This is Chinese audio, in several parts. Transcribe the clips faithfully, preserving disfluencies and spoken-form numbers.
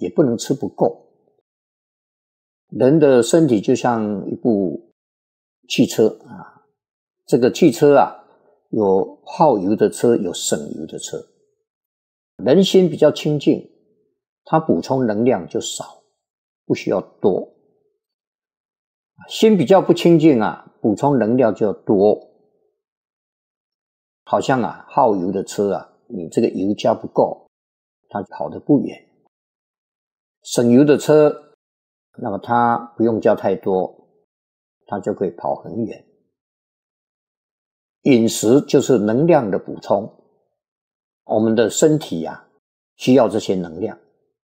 也不能吃不够。人的身体就像一部汽车啊，这个汽车啊，有耗油的车，有省油的车。人心比较清净，它补充能量就少，不需要多。心比较不清净啊，补充能量就多。好像啊，耗油的车啊，你这个油加不够，它跑得不远。省油的车，那么它不用加太多，它就可以跑很远。饮食就是能量的补充，我们的身体啊，需要这些能量。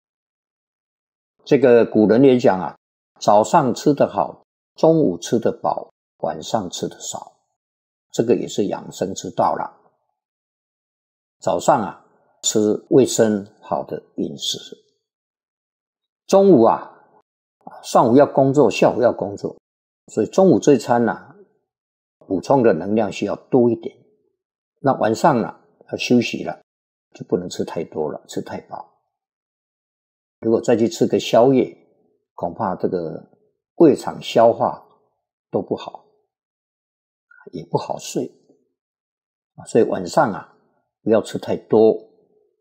这个古人也讲啊，早上吃得好，中午吃得饱，晚上吃得少，这个也是养生之道啦。早上啊，吃卫生好的饮食，中午啊，上午要工作，下午要工作，所以中午这一餐啊，补充的能量需要多一点。那晚上呢，要休息了，就不能吃太多了，吃太饱。如果再去吃个宵夜，恐怕这个胃肠消化都不好，也不好睡。所以晚上啊，不要吃太多，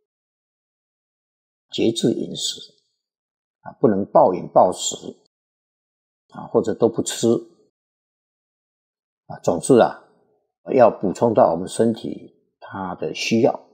节制饮食啊，不能暴饮暴食啊，或者都不吃啊。总之啊，要补充到我们身体它的需要。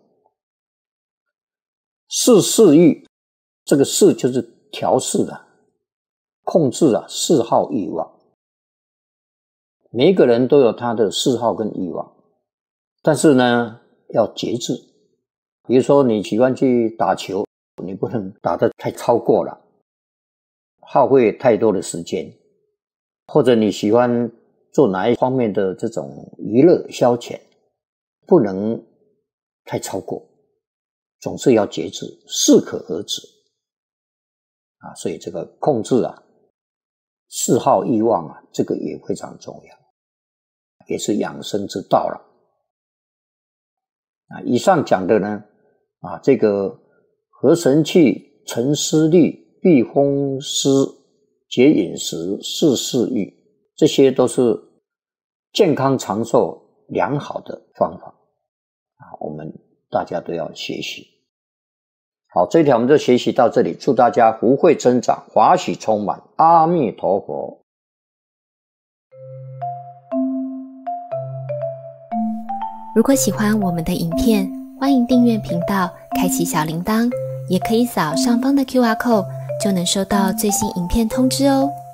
视嗜欲，这个视就是调试的，控制啊嗜好欲望。每一个人都有他的嗜好跟欲望，但是呢，要节制。比如说你喜欢去打球，你不能打得太超过了，耗费太多的时间。或者你喜欢做哪一方面的这种娱乐消遣，不能太超过，总是要节制，适可而止啊。所以这个控制啊嗜好欲望啊，这个也非常重要，也是养生之道了啊。以上讲的呢啊，这个合神气、沉思虑、避风湿、节饮食、视嗜欲，这些都是健康长寿良好的方法啊，我们大家都要学习。好，这一条我们就学习到这里，祝大家福慧增长，华喜充满，阿弥陀佛。 如果喜欢我们的影片，欢迎订阅频道，开启小铃铛，也可以扫上方的 Q R code， 就能收到最新影片通知哦。